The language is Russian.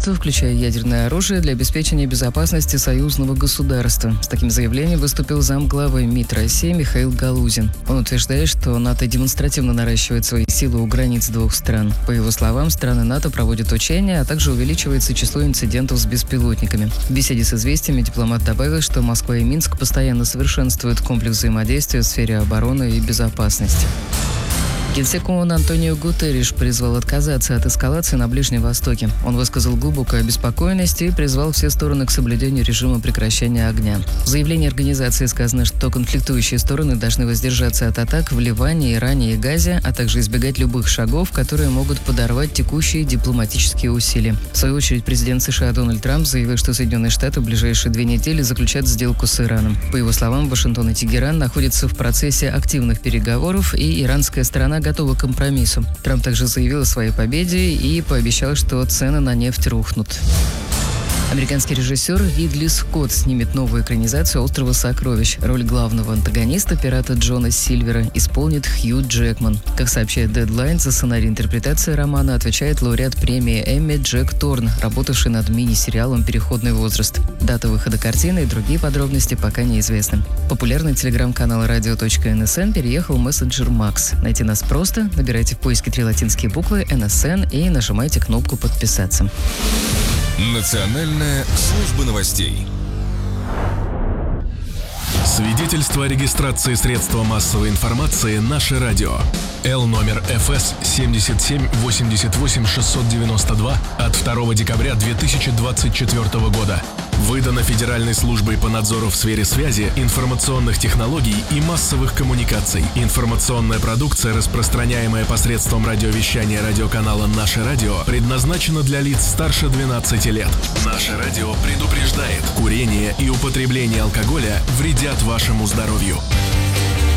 средства, включая ядерное оружие, для обеспечения безопасности союзного государства. С таким заявлением выступил замглавы МИД России Михаил Галузин. Он утверждает, что НАТО демонстративно наращивает свои силы у границ двух стран. По его словам, страны НАТО проводят учения, а также увеличивается число инцидентов с беспилотниками. В беседе с «Известиями» дипломат добавил, что Москва и Минск постоянно совершенствуют комплекс взаимодействия в сфере обороны и безопасности. Генсек ООН Антонио Гутерриш призвал отказаться от эскалации на Ближнем Востоке. Он высказал глубокую обеспокоенность и призвал все стороны к соблюдению режима прекращения огня. В заявлении организации сказано, что конфликтующие стороны должны воздержаться от атак в Ливане, Иране и Газе, а также избегать любых шагов, которые могут подорвать текущие дипломатические усилия. В свою очередь, президент США Дональд Трамп заявил, что Соединенные Штаты в ближайшие 2 недели заключат сделку с Ираном. По его словам, Вашингтон и Тегеран находятся в процессе активных переговоров, и иранская сторона готова к компромиссу. Трамп также заявил о своей победе и пообещал, что цены на нефть рухнут. Американский режиссер Ридли Скотт снимет новую экранизацию «Острова сокровищ». Роль главного антагониста, пирата Джона Сильвера, исполнит Хью Джекман. Как сообщает Deadline, за сценарий интерпретации романа отвечает лауреат премии Эмми Джек Торн, работавший над мини-сериалом «Переходный возраст». Дата выхода картины и другие подробности пока неизвестны. Популярный телеграм-канал radio.nsn переехал в мессенджер Max. Найти нас просто. Набирайте в поиске 3 латинские буквы NSN и нажимайте кнопку «Подписаться». Национальная служба новостей. Свидетельство о регистрации средства массовой информации «Наше радио». Л номер ФС 7788692 от 2 декабря 2024 года. Выдано Федеральной службой по надзору в сфере связи, информационных технологий и массовых коммуникаций. Информационная продукция, распространяемая посредством радиовещания радиоканала «Наше радио», предназначена для лиц старше 12 лет. «Наше радио» предупреждает: курение и употребление алкоголя вредят вашему здоровью.